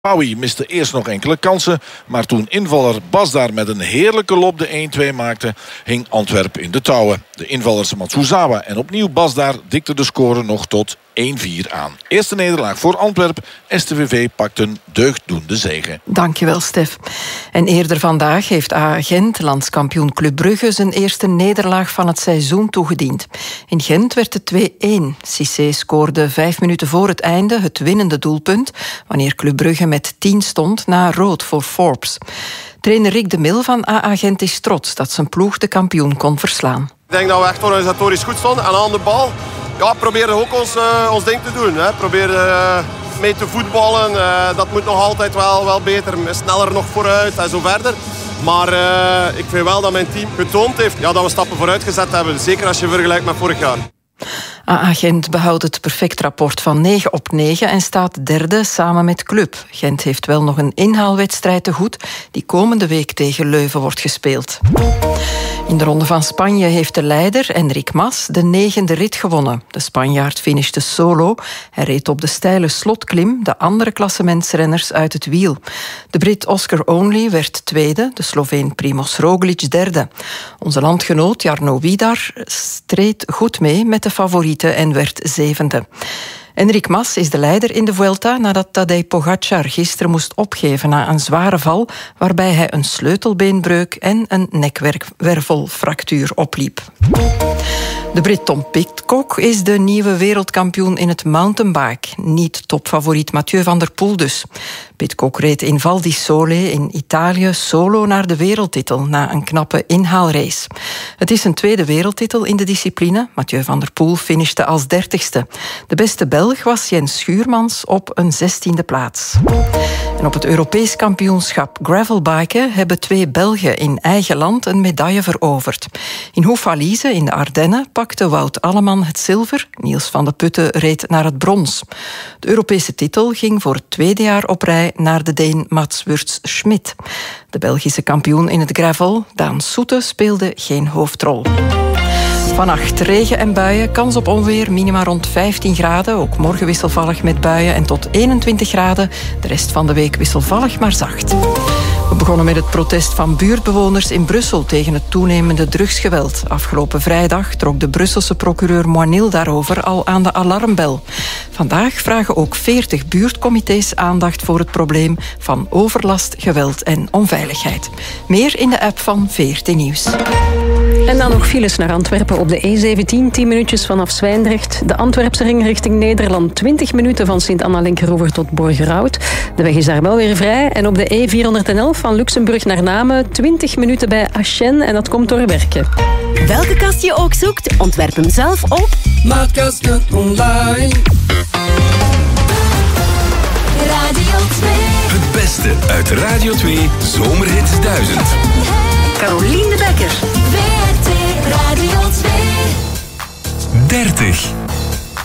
Pauwi miste eerst nog enkele kansen, maar toen invaller Basdar met een heerlijke lop de 1-2 maakte, hing Antwerpen in de touwen. De invallers Matsuzawa en opnieuw Basdar dikten de score nog tot 1-4 aan. Eerste nederlaag voor Antwerpen. STVV pakt een deugddoende zege. Dankjewel, Stef. En eerder vandaag heeft AA Gent, landskampioen Club Brugge, zijn eerste nederlaag van het seizoen toegediend. In Gent werd het 2-1. Cissé scoorde 5 minuten voor het einde het winnende doelpunt, wanneer Club Brugge met 10 stond na rood voor Forbes. Trainer Rick de Mil van AA Gent is trots dat zijn ploeg de kampioen kon verslaan. Ik denk dat we echt organisatorisch goed stonden. En aan de bal proberen ook ons ding te doen. Hè. Proberen mee te voetballen. Dat moet nog altijd wel beter. Sneller nog vooruit en zo verder. Maar ik vind wel dat mijn team getoond heeft dat we stappen vooruit gezet hebben. Zeker als je vergelijkt met vorig jaar. AA Gent behoudt het perfect rapport van 9 op 9 en staat derde samen met Club. Gent heeft wel nog een inhaalwedstrijd te goed die komende week tegen Leuven wordt gespeeld. In de Ronde van Spanje heeft de leider, Enric Mas, de 9e rit gewonnen. De Spanjaard finishte solo. Hij reed op de steile slotklim de andere klassementsrenners uit het wiel. De Brit Oscar Onley werd tweede, de Sloveen Primoz Roglic derde. Onze landgenoot Jarno Widar streed goed mee met de favorieten en werd zevende. Enric Mas is de leider in de Vuelta nadat Tadej Pogačar gisteren moest opgeven na een zware val waarbij hij een sleutelbeenbreuk en een nekwervelfractuur opliep. De Brit Tom Pidcock is de nieuwe wereldkampioen in het mountainbike. Niet topfavoriet Mathieu van der Poel dus. Pidcock reed in Val di Sole in Italië solo naar de wereldtitel na een knappe inhaalrace. Het is een tweede wereldtitel in de discipline. Mathieu van der Poel finishte als 30ste. De beste Belg was Jens Schuurmans op een 16e plaats. En op het Europees kampioenschap gravelbiken hebben 2 Belgen in eigen land een medaille veroverd. In Houffalize in de Ardennen pakte Wout Alleman het zilver. Niels van de Putten reed naar het brons. De Europese titel ging voor het 2e jaar op rij naar de Deen Mats Wurtz-Schmidt. De Belgische kampioen in het gravel, Daan Soete, speelde geen hoofdrol. Vannacht regen en buien, kans op onweer, minima rond 15 graden. Ook morgen wisselvallig met buien en tot 21 graden. De rest van de week wisselvallig, maar zacht. We begonnen met het protest van buurtbewoners in Brussel tegen het toenemende drugsgeweld. Afgelopen vrijdag trok de Brusselse procureur Moinil daarover al aan de alarmbel. Vandaag vragen ook 40 buurtcomité's aandacht voor het probleem van overlast, geweld en onveiligheid. Meer in de app van VRT Nieuws. En dan nog files naar Antwerpen op de E17, 10 minuutjes vanaf Zwijndrecht. De Antwerpse ring richting Nederland, 20 minuten van Sint-Anna-Linkeroever tot Borgerhout. De weg is daar wel weer vrij. En op de E411 van Luxemburg naar Namen, 20 minuten bij Aschen en dat komt door werken. Welke kast je ook zoekt, ontwerp hem zelf op Maatkasten online. Radio 2. Het beste uit Radio 2 Zomerhits 1000. Carolien de Bekker. VRT Radio 2. 30.